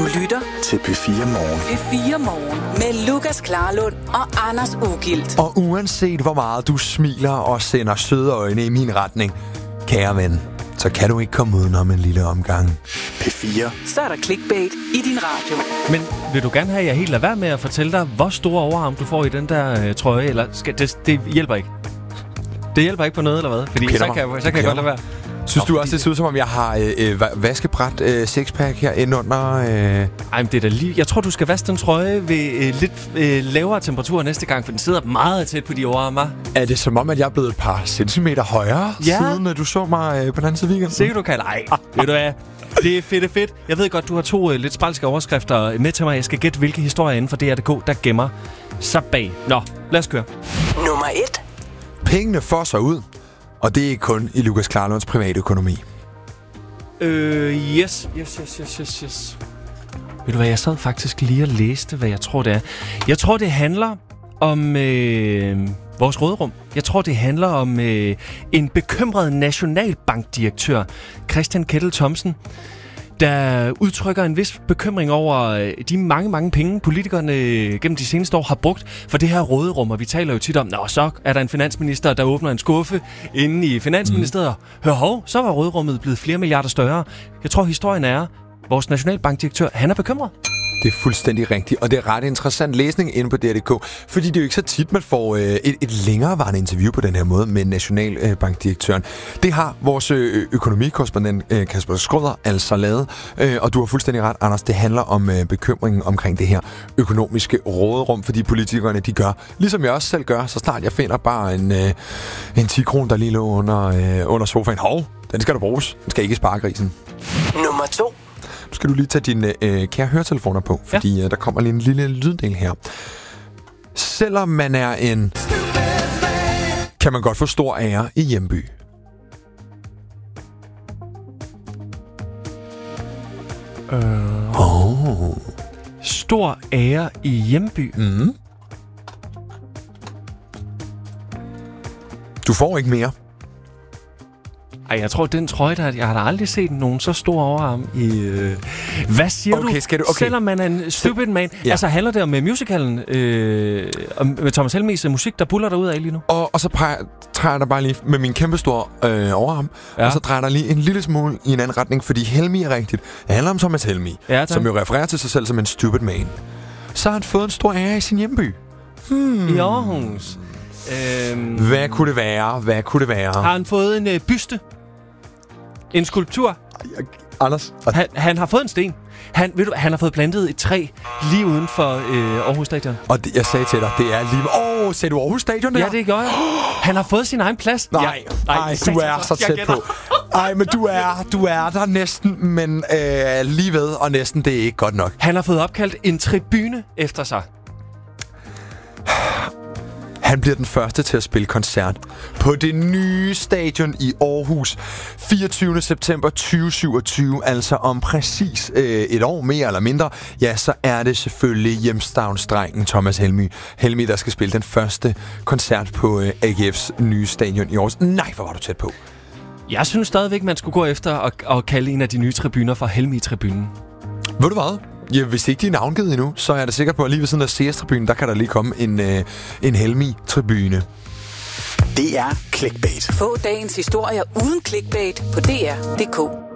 Du lytter til P4 Morgen. P4 Morgen med Lukas Klarlund og Anders Ugilt. Og uanset hvor meget du smiler og sender søde øjne i min retning, kære ven, så kan du ikke komme udenom en lille omgang. P4. Så er der clickbait i din radio. Men vil du gerne have, at jeg helt lader være med at fortælle dig, hvor store overarm du får i den der trøje? Eller skal det hjælper ikke? Det hjælper ikke på noget, eller hvad? Fordi så kan jeg godt lade være. Synes du også, det ser ud som om, jeg har vaskebræt sixpack her inde under? Ej, men det er da lige... Jeg tror, du skal vaske den trøje ved lidt lavere temperatur næste gang, for den sidder meget tæt på de overarme. Er det som om, at jeg er blevet et par centimeter højere, siden du så mig på den anden side weekenden? Sikkert du kan. Nej, ved du hvad? Det er fedt. Jeg ved godt, du har 2 lidt spralske overskrifter med til mig. Jeg skal gætte, hvilke historier inden for DR.dk, der gemmer sig bag. Nå, lad os køre. Nummer 1. Pengene får sig ud. Og det er ikke kun i Lukas Klarlunds privatøkonomi. Yes. Ved du hvad, jeg sad faktisk lige og læste, hvad jeg tror, det er. Jeg tror, det handler om vores råderum. Jeg tror, det handler om en bekymret nationalbankdirektør, Christian Kettel Thomsen, der udtrykker en vis bekymring over de mange penge, politikerne gennem de seneste år har brugt for det her råderum. Og vi taler jo tit om, så er der en finansminister, der åbner en skuffe inde i Finansministeriet. Så var råderummet blevet flere milliarder større. Jeg tror, historien er, vores nationalbankdirektør, han er bekymret. Det er fuldstændig rigtigt, og det er ret interessant læsning inde på DR.dk, fordi det er jo ikke så tit, man får et længerevarende interview på den her måde med nationalbankdirektøren. Det har vores økonomikorrespondent Kasper Skrøder altså lavet, og du har fuldstændig ret, Anders. Det handler om bekymringen omkring det her økonomiske råderum, fordi politikerne, de gør, ligesom jeg også selv gør, så snart jeg finder bare en 10 kron, der lige lå under sofaen. Den skal du bruges. Den skal ikke spare grisen. Nummer 2. Nu skal du lige tage dine kære høretelefoner på, fordi der kommer lige en lille lyddel her. Selvom man er en... kan man godt få stor ære i hjemby. Stor ære i hjemby? Mm. Du får ikke mere. Ej, jeg tror, den trøje, jeg har da aldrig set nogen så stor overarm i... Hvad siger du? Selvom man er en stupid man. Ja. Altså, handler det om musicalen med Thomas Helmis musik, der buller derud af lige nu? Og så træder der bare lige med min kæmpestore overarm, og så drejer der lige en lille smule i en anden retning, fordi Helmi er rigtigt. Det handler om Thomas Helmi, som jo refererer til sig selv som en stupid man. Så har han fået en stor ære i sin hjemby. I Aarhus. Hvad kunne det være? Har han fået en byste? En skulptur? Anders? Han har fået en sten. Han har fået plantet et træ lige uden for Aarhus Stadion. Og jeg sagde til dig, det er lige... sagde du Aarhus Stadion der? Ja, det gør jeg. Han har fået sin egen plads. Nej, du er så tæt på. Ej, men du er der næsten, men lige ved, og næsten, det er ikke godt nok. Han har fået opkaldt en tribune efter sig. Han bliver den første til at spille koncert på det nye stadion i Aarhus 24. september 2027, altså om præcis et år mere eller mindre. Ja, så er det selvfølgelig hjemstavnsdrengen Thomas Helmi, der skal spille den første koncert på AGF's nye stadion i Aarhus. Nej, hvor var du tæt på. Jeg synes stadigvæk, man skulle gå efter at kalde en af de nye tribuner for Helmi-tribunen. Ved du hvad? Ja, hvis ikke de er navngivet endnu, så er det sikkert på, at lige ved siden af CS-tribunen, der kan der lige komme en Helmi-tribune. Det er clickbait. Få dagens historier uden clickbait på DR.dk.